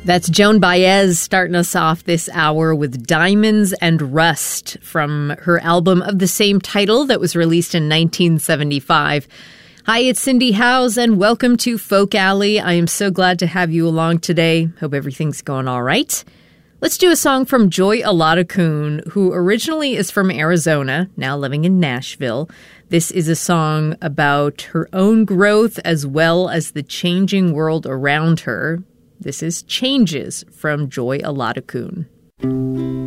That's Joan Baez starting us off this hour with Diamonds and Rust from her album of the same title that was released in 1975. Hi, it's Cindy Howes, and welcome to Folk Alley. I am so glad to have you along today. Hope everything's going all right. Let's do a song from Joy Oladokun, who originally is from Arizona, now living in Nashville. This is a song about her own growth as well as the changing world around her. This is Changes from Joy Oladokun.